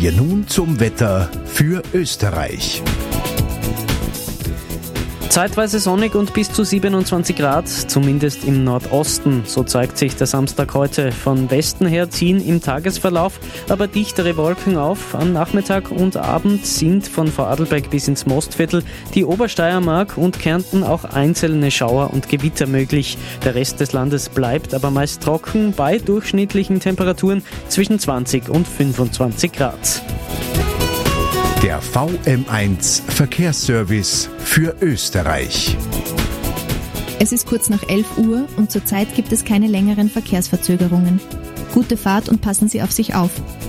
wir nun zum Wetter für Österreich. Zeitweise sonnig und bis zu 27 Grad, zumindest im Nordosten. So zeigt sich der Samstag heute. Von Westen her ziehen im Tagesverlauf aber dichtere Wolken auf. Am Nachmittag und Abend sind von Vorarlberg bis ins Mostviertel die Obersteiermark und Kärnten auch einzelne Schauer und Gewitter möglich. Der Rest des Landes bleibt aber meist trocken bei durchschnittlichen Temperaturen zwischen 20 und 25 Grad. Der VM1 Verkehrsservice für Österreich. Es ist kurz nach 11 Uhr und zurzeit gibt es keine längeren Verkehrsverzögerungen. Gute Fahrt und passen Sie auf sich auf.